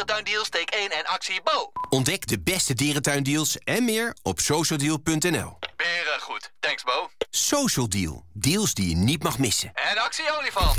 Dierentuindeals, steek 1 en actie Bo. Ontdek de beste dierentuindeals en meer op socialdeal.nl. Beren goed. Thanks, Bo. Social Deal. Deals die je niet mag missen. En actie olifant.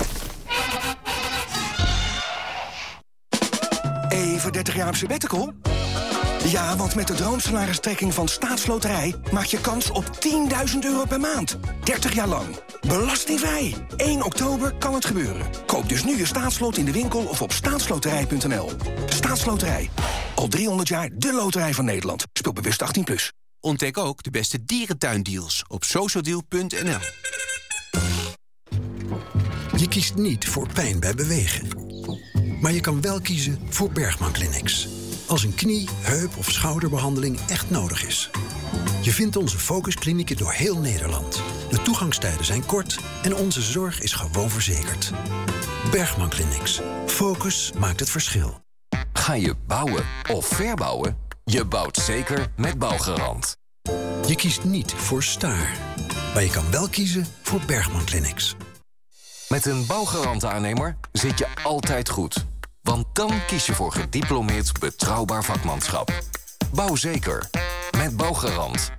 Even 30 jaar op sabbatical? Ja, want met de droomsalaristrekking van Staatsloterij maak je kans op €10.000 per maand. 30 jaar lang. Belastingvrij. 1 oktober kan het gebeuren. Koop dus nu je staatslot in de winkel of op staatsloterij.nl. Staatsloterij. Al 300 jaar de loterij van Nederland. Speel bewust 18+. Ontdek ook de beste dierentuindeals op socialdeal.nl. Je kiest niet voor pijn bij bewegen. Maar je kan wel kiezen voor Bergman Clinics. Als een knie, heup of schouderbehandeling echt nodig is. Je vindt onze focusklinieken door heel Nederland. De toegangstijden zijn kort en onze zorg is gewoon verzekerd. Bergman Clinics. Focus maakt het verschil. Ga je bouwen of verbouwen? Je bouwt zeker met Bouwgarant. Je kiest niet voor Staar. Maar je kan wel kiezen voor Bergman Clinics. Met een Bouwgarant-aannemer zit je altijd goed. Want dan kies je voor gediplomeerd betrouwbaar vakmanschap. Bouw zeker. Met Bouwgarant.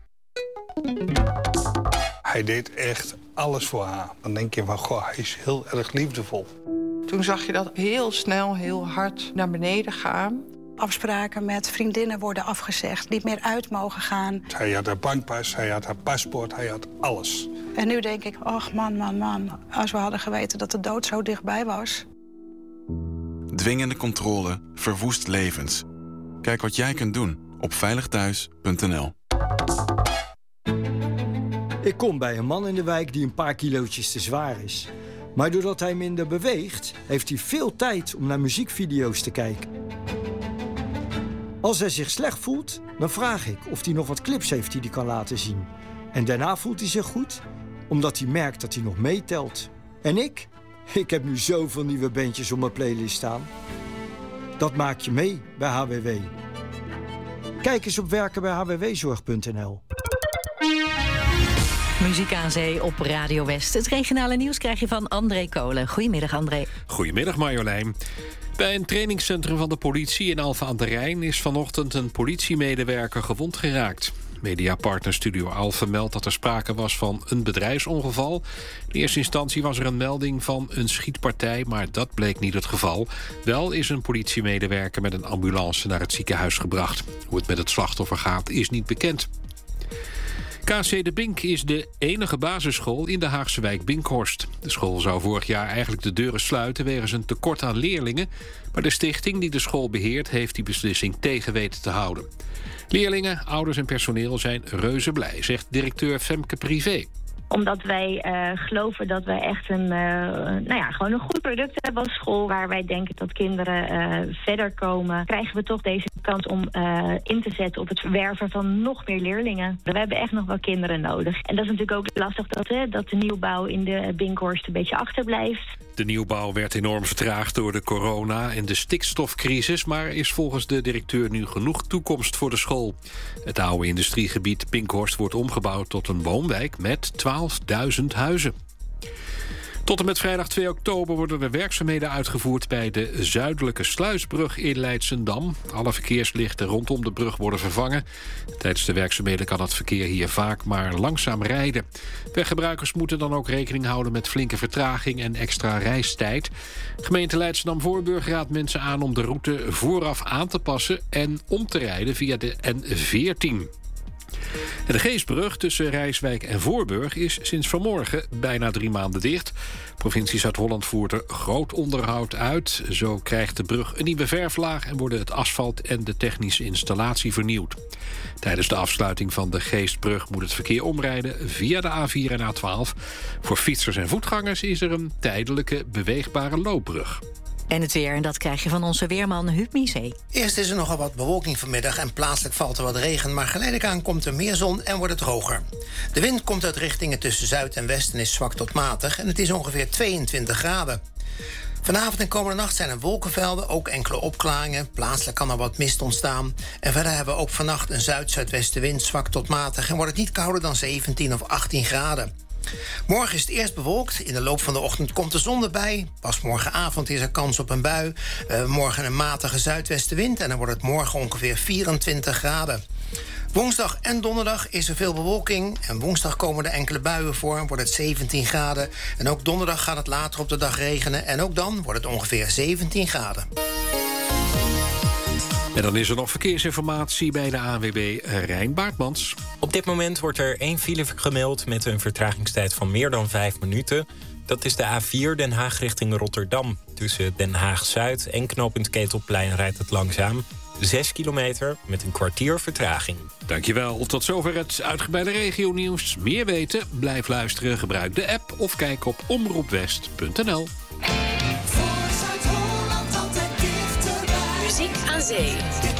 Hij deed echt alles voor haar. Dan denk je van, goh, hij is heel erg liefdevol. Toen zag je dat heel snel, heel hard naar beneden gaan. Afspraken met vriendinnen worden afgezegd, niet meer uit mogen gaan. Hij had haar bankpas, hij had haar paspoort, hij had alles. En nu denk ik, ach man, als we hadden geweten dat de dood zo dichtbij was. Dwingende controle verwoest levens. Kijk wat jij kunt doen op veiligthuis.nl. Ik kom bij een man in de wijk die een paar kilootjes te zwaar is. Maar doordat hij minder beweegt, heeft hij veel tijd om naar muziekvideo's te kijken. Als hij zich slecht voelt, dan vraag ik of hij nog wat clips heeft die hij kan laten zien. En daarna voelt hij zich goed, omdat hij merkt dat hij nog meetelt. En ik heb nu zoveel nieuwe bandjes op mijn playlist staan. Dat maak je mee bij HWW. Kijk eens op werkenbijhwwzorg.nl. Muziek aan zee op Radio West. Het regionale nieuws krijg je van André Kolen. Goedemiddag, André. Goedemiddag, Marjolein. Bij een trainingscentrum van de politie in Alphen aan den Rijn is vanochtend een politiemedewerker gewond geraakt. Mediapartner Studio Alphen meldt dat er sprake was van een bedrijfsongeval. In eerste instantie was er een melding van een schietpartij, maar dat bleek niet het geval. Wel is een politiemedewerker met een ambulance naar het ziekenhuis gebracht. Hoe het met het slachtoffer gaat is niet bekend. KC De Bink is de enige basisschool in de Haagse wijk Binkhorst. De school zou vorig jaar eigenlijk de deuren sluiten wegens een tekort aan leerlingen. Maar de stichting die de school beheert heeft die beslissing tegen weten te houden. Leerlingen, ouders en personeel zijn reuze blij, zegt directeur Femke Privé. Omdat wij geloven dat wij echt gewoon een goed product hebben als school, waar wij denken dat kinderen verder komen, krijgen we toch deze kans om in te zetten op het verwerven van nog meer leerlingen. We hebben echt nog wel kinderen nodig. En dat is natuurlijk ook lastig dat de nieuwbouw in de Binkhorst een beetje achterblijft. De nieuwbouw werd enorm vertraagd door de corona en de stikstofcrisis, maar is volgens de directeur nu genoeg toekomst voor de school. Het oude industriegebied Binkhorst wordt omgebouwd tot een woonwijk met 12.000 huizen. Tot en met vrijdag 2 oktober worden er werkzaamheden uitgevoerd bij de Zuidelijke Sluisbrug in Leidschendam. Alle verkeerslichten rondom de brug worden vervangen. Tijdens de werkzaamheden kan het verkeer hier vaak maar langzaam rijden. Weggebruikers moeten dan ook rekening houden met flinke vertraging en extra reistijd. Gemeente Leidschendam-Voorburg raadt mensen aan om de route vooraf aan te passen en om te rijden via de N14. En de Geestbrug tussen Rijswijk en Voorburg is sinds vanmorgen bijna 3 maanden dicht. Provincie Zuid-Holland voert er groot onderhoud uit. Zo krijgt de brug een nieuwe verflaag en worden het asfalt en de technische installatie vernieuwd. Tijdens de afsluiting van de Geestbrug moet het verkeer omrijden via de A4 en A12. Voor fietsers en voetgangers is er een tijdelijke beweegbare loopbrug. En het weer, en dat krijg je van onze weerman Huub Miezee. Eerst is er nogal wat bewolking vanmiddag en plaatselijk valt er wat regen, maar geleidelijk aan komt er meer zon en wordt het droger. De wind komt uit richtingen tussen zuid en west en is zwak tot matig en het is ongeveer 22 graden. Vanavond en komende nacht zijn er wolkenvelden, ook enkele opklaringen. Plaatselijk kan er wat mist ontstaan. En verder hebben we ook vannacht een zuid-zuidwestenwind, zwak tot matig, en wordt het niet kouder dan 17 of 18 graden. Morgen is het eerst bewolkt. In de loop van de ochtend komt de zon erbij. Pas morgenavond is er kans op een bui. Morgen een matige zuidwestenwind. En dan wordt het morgen ongeveer 24 graden. Woensdag en donderdag is er veel bewolking. En woensdag komen er enkele buien voor. Wordt het 17 graden. En ook donderdag gaat het later op de dag regenen. En ook dan wordt het ongeveer 17 graden. En dan is er nog verkeersinformatie bij de ANWB Rijn Baartmans. Op dit moment wordt er 1 file gemeld met een vertragingstijd van meer dan 5 minuten. Dat is de A4 Den Haag richting Rotterdam. Tussen Den Haag-Zuid en knooppunt Ketelplein rijdt het langzaam. 6 kilometer met een kwartier vertraging. Dankjewel. Tot zover het uitgebreide regionieuws. Meer weten? Blijf luisteren. Gebruik de app of kijk op omroepwest.nl. Muziek aan zee.